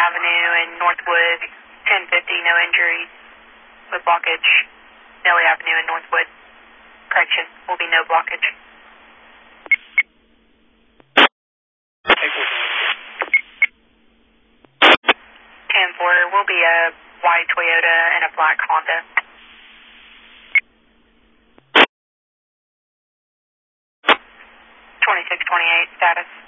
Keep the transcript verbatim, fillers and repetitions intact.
Avenue and Northwood, ten fifty, no injuries with blockage. Nelly Avenue and Northwood, correction, will be no blockage. ten four, will be a white Toyota and a black Honda. twenty-six twenty-eight, status.